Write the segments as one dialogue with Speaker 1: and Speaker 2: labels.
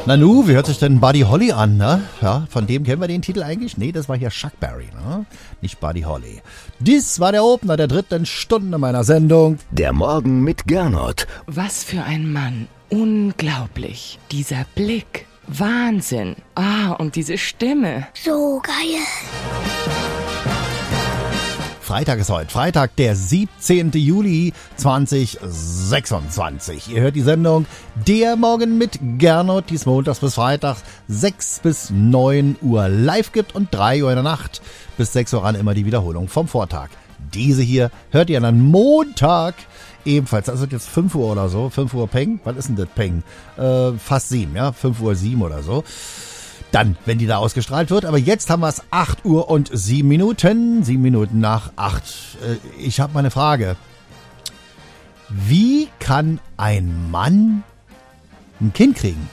Speaker 1: Nanu, wie hört sich denn Buddy Holly an, ne? Ja, von dem kennen wir den Titel eigentlich? Nee, das war hier Chuck Berry, ne? Nicht Buddy Holly. Dies war der Opener der 3. Stunde meiner Sendung.
Speaker 2: Der Morgen mit Gernot.
Speaker 3: Was für ein Mann. Unglaublich. Dieser Blick. Wahnsinn. Und diese Stimme.
Speaker 4: So geil.
Speaker 1: Freitag ist heute. Freitag, der 17. Juli 2026. Ihr hört die Sendung Der Morgen mit Gernot, die es montags bis freitags 6 bis 9 Uhr live gibt und 3 Uhr in der Nacht bis 6 Uhr ran immer die Wiederholung vom Vortag. Diese hier hört ihr an einem Montag ebenfalls. Das wird jetzt 5 Uhr oder so. 5 Uhr Peng. Was ist denn das Peng? Fast 7, ja? 5 Uhr 7 oder so. Dann, wenn die da ausgestrahlt wird. Aber jetzt haben wir es 8 Uhr und 7 Minuten. 7 Minuten nach 8. Ich habe mal eine Frage. Wie kann ein Mann ein Kind kriegen?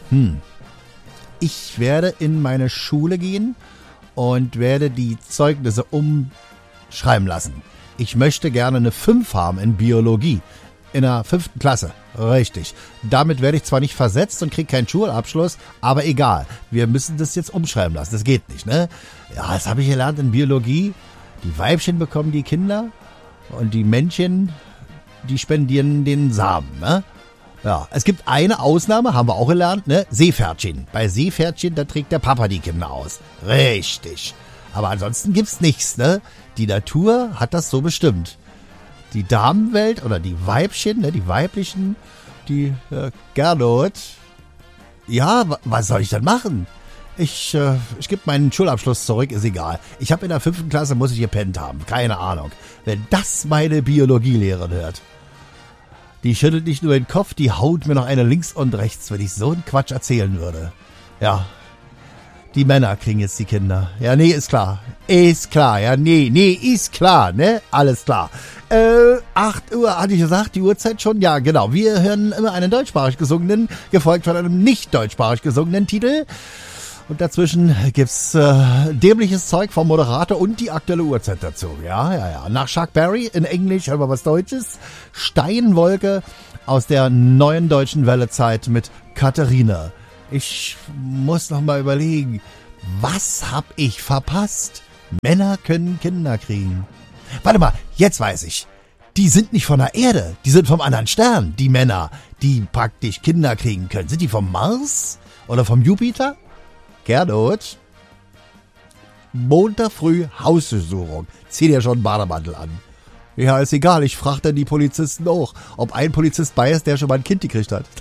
Speaker 1: Ich werde in meine Schule gehen und werde die Zeugnisse umschreiben lassen. Ich möchte gerne eine 5 haben in Biologie. In der 5. Klasse. Richtig. Damit werde ich zwar nicht versetzt und kriege keinen Schulabschluss, aber egal. Wir müssen das jetzt umschreiben lassen. Das geht nicht, ne? Ja, das habe ich gelernt in Biologie. Die Weibchen bekommen die Kinder und die Männchen, die spendieren den Samen, ne? Ja, es gibt eine Ausnahme, haben wir auch gelernt, ne? Seepferdchen. Bei Seepferdchen, da trägt der Papa die Kinder aus. Richtig. Aber ansonsten gibt's nichts, ne? Die Natur hat das so bestimmt. Die Damenwelt oder die Weibchen, ne, die weiblichen, die Gernot. Ja, was soll ich denn machen? Ich gebe meinen Schulabschluss zurück, ist egal. Ich habe in der 5. Klasse, muss ich gepennt haben. Keine Ahnung. Wenn das meine Biologielehrerin hört. Die schüttelt nicht nur den Kopf, die haut mir noch eine links und rechts, wenn ich so einen Quatsch erzählen würde. Ja. Die Männer kriegen jetzt die Kinder. Ja, nee, ist klar. Ist klar, ja, nee, ist klar, ne? Alles klar. 8 Uhr, hatte ich gesagt, die Uhrzeit schon? Ja, genau. Wir hören immer einen deutschsprachig gesungenen, gefolgt von einem nicht deutschsprachig gesungenen Titel. Und dazwischen gibt's dämliches Zeug vom Moderator und die aktuelle Uhrzeit dazu. Ja. Nach Chuck Berry in Englisch hören wir was Deutsches. Steinwolke aus der neuen deutschen Wellezeit mit Katharina. Ich muss noch mal überlegen, was hab ich verpasst? Männer können Kinder kriegen. Warte mal, jetzt weiß ich. Die sind nicht von der Erde, die sind vom anderen Stern, die Männer, die praktisch Kinder kriegen können. Sind die vom Mars oder vom Jupiter? Gernot? Montag früh Hausdurchsuchung. Zieh dir schon einen Bademantel an. Ja, ist egal, ich frage dann die Polizisten auch, ob ein Polizist bei ist, der schon mal ein Kind gekriegt hat.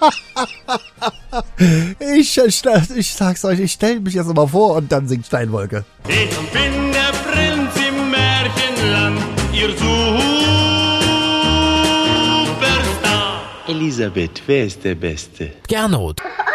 Speaker 1: Ich sag's euch, ich stelle mich jetzt mal vor und dann singt Steinwolke.
Speaker 5: Ich bin der Prinz im Märchenland, ihr Superstar.
Speaker 6: Elisabeth, wer ist der Beste?
Speaker 2: Gernot.